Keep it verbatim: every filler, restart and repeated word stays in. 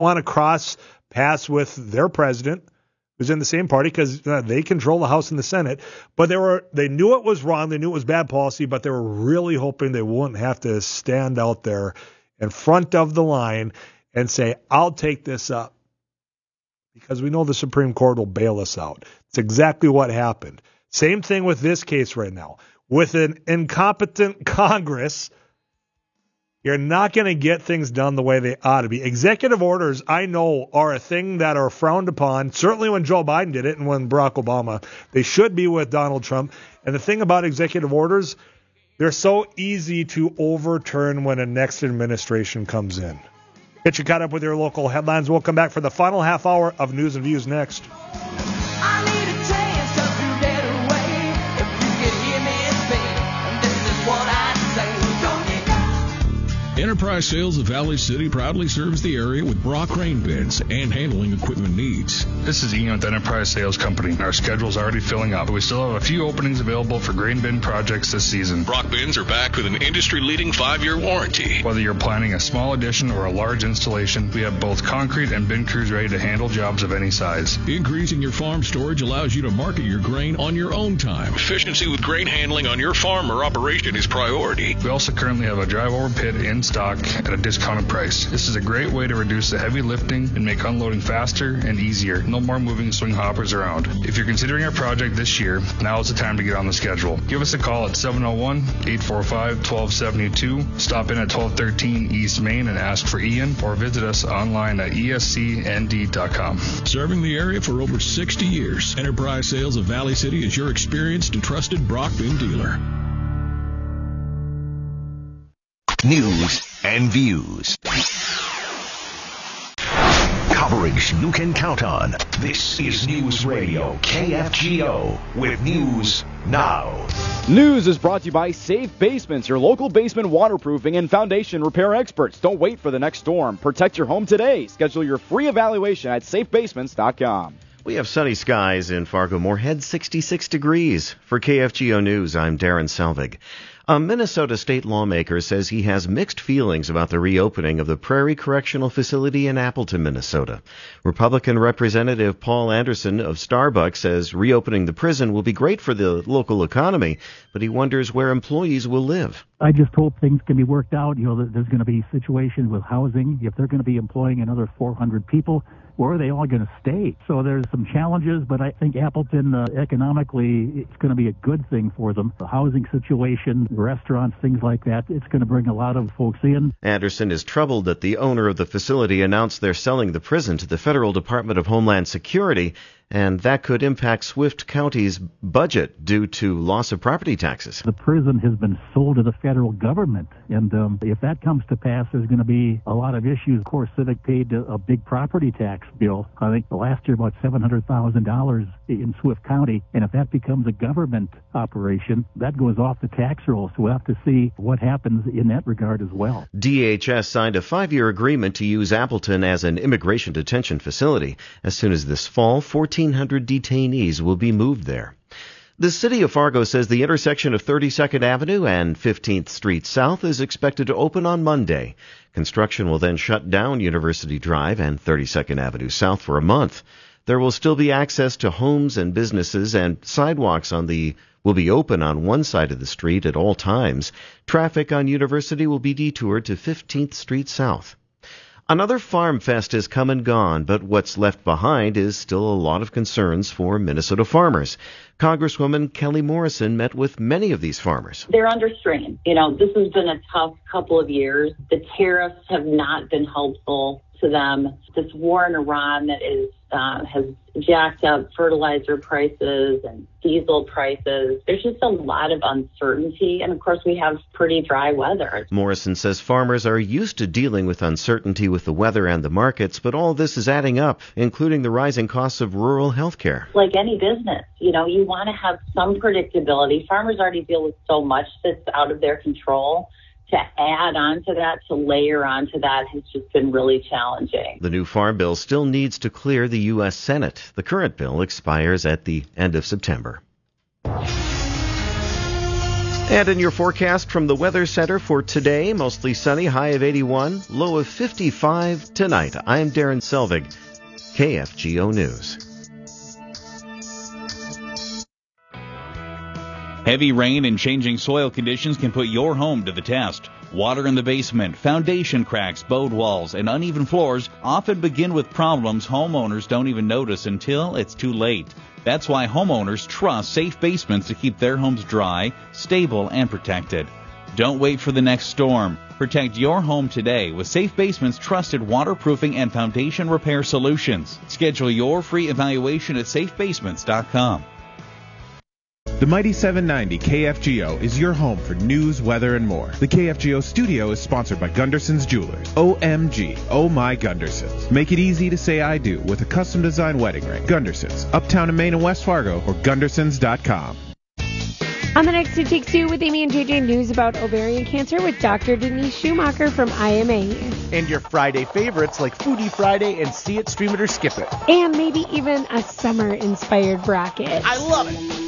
want to cross paths with their president, who's in the same party, because uh, they control the House and the Senate. But they were they knew it was wrong. They knew it was bad policy, but they were really hoping they wouldn't have to stand out there in front of the line and say, I'll take this up, because we know the Supreme Court will bail us out. It's exactly what happened. Same thing with this case right now. With an incompetent Congress, you're not going to get things done the way they ought to be. Executive orders, I know, are a thing that are frowned upon, certainly when Joe Biden did it and when Barack Obama. They should be with Donald Trump. And the thing about executive orders, they're so easy to overturn when a next administration comes in. Get you caught up with your local headlines. We'll come back for the final half hour of News and Views next. I need a chance to do better way. If you can hear me speak, this is what I say. Don't you go. Enterprise Sales of Valley City proudly serves the area with Brock grain bins and handling equipment needs. This is Ian with Enterprise Sales Company. Our schedule's already filling up, but we still have a few openings available for grain bin projects this season. Brock bins are backed with an industry-leading five-year warranty. Whether you're planning a small addition or a large installation, we have both concrete and bin crews ready to handle jobs of any size. Increasing your farm storage allows you to market your grain on your own time. Efficiency with grain handling on your farm or operation is priority. We also currently have a drive-over pit in stock at a discounted price. This is a great way to reduce the heavy lifting and make unloading faster and easier. No more moving swing hoppers around. If you're considering a project this year, now is the time to get on the schedule. Give us a call at seven oh one, eight four five, one two seven two. Stop in at twelve thirteen East Main and ask for Ian, or visit us online at E S C N D dot com. Serving the area for over sixty years, Enterprise Sales of Valley City is your experienced and trusted Brock bin dealer. News and Views. Coverage you can count on. This is News Radio K F G O with News Now. News is brought to you by Safe Basements, your local basement waterproofing and foundation repair experts. Don't wait for the next storm. Protect your home today. Schedule your free evaluation at safe basements dot com. We have sunny skies in Fargo-Moorhead, sixty-six degrees. For K F G O News, I'm Darren Selvig. A Minnesota state lawmaker says he has mixed feelings about the reopening of the Prairie Correctional Facility in Appleton, Minnesota. Republican Representative Paul Anderson of Starbucks says reopening the prison will be great for the local economy, but he wonders where employees will live. I just hope things can be worked out. You know, that there's going to be situations with housing. If they're going to be employing another four hundred people, where are they all going to stay? So there's some challenges, but I think Appleton, uh, economically, it's going to be a good thing for them. The housing situation, restaurants, things like that, it's going to bring a lot of folks in. Anderson is troubled that the owner of the facility announced they're selling the prison to the Federal Department of Homeland Security, and that could impact Swift County's budget due to loss of property taxes. The prison has been sold to the federal government, and um, if that comes to pass, there's going to be a lot of issues. Of course, Civic paid a, a big property tax bill. I think the last year about seven hundred thousand dollars in Swift County, and if that becomes a government operation, that goes off the tax roll, so we'll have to see what happens in that regard as well. D H S signed a five-year agreement to use Appleton as an immigration detention facility. As soon as this fall, fourteen hundred detainees will be moved there. The city of Fargo says the intersection of thirty-second Avenue and fifteenth Street South is expected to open on Monday. Construction will then shut down University Drive and thirty-second Avenue South for a month. There will still be access to homes and businesses, and sidewalks on the will be open on one side of the street at all times. Traffic on University will be detoured to fifteenth Street South. Another Farm Fest has come and gone, but what's left behind is still a lot of concerns for Minnesota farmers. Congresswoman Kelly Morrison met with many of these farmers. They're under strain. You know, this has been a tough couple of years. The tariffs have not been helpful to them. This war in Iran that is uh, has jacked up fertilizer prices and diesel prices. There's just a lot of uncertainty. And of course, we have pretty dry weather. Morrison says farmers are used to dealing with uncertainty with the weather and the markets, but all this is adding up, including the rising costs of rural health care. Like any business, you know, you want to have some predictability. Farmers already deal with so much that's out of their control. To add on to that, to layer onto that, has just been really challenging. The new farm bill still needs to clear the U S Senate. The current bill expires at the end of September. And in your forecast from the Weather Center for today, mostly sunny, high of eighty-one, low of fifty-five tonight. I'm Darren Selvig, K F G O News. Heavy rain and changing soil conditions can put your home to the test. Water in the basement, foundation cracks, bowed walls, and uneven floors often begin with problems homeowners don't even notice until it's too late. That's why homeowners trust Safe Basements to keep their homes dry, stable, and protected. Don't wait for the next storm. Protect your home today with Safe Basements' trusted waterproofing and foundation repair solutions. Schedule your free evaluation at safe basements dot com. The Mighty seven ninety K F G O is your home for news, weather, and more. The K F G O studio is sponsored by Gunderson's Jewelers. O M G, oh my Gundersons. Make it easy to say I do with a custom design wedding ring. Gundersons, uptown in Maine and West Fargo, or gundersons dot com. On the next It Takes Two with Amy and J J, news about ovarian cancer with Doctor Denise Schumacher from I M A. And your Friday favorites like Foodie Friday and See It, Stream It, or Skip It. And maybe even a summer-inspired bracket. I love it.